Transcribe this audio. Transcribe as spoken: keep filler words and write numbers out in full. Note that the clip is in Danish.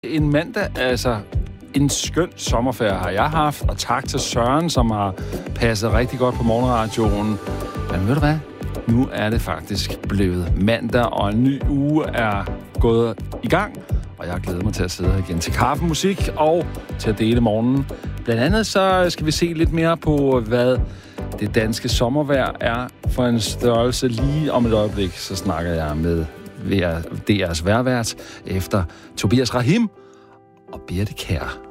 En mandag, altså en skøn sommerferie har jeg haft, og tak til Søren, som har passet rigtig godt på morgenradioen. Men ved du hvad? Nu er det faktisk blevet mandag, og en ny uge er gået i gang, og jeg glæder mig til at sidde her igen til kaffemusik og til at dele morgenen. Blandt andet så skal vi se lidt mere på, hvad det danske sommervejr er for en størrelse. Lige om et øjeblik, så snakker jeg med D R's vejrvært efter Tobias Rahim og Birte Kjær.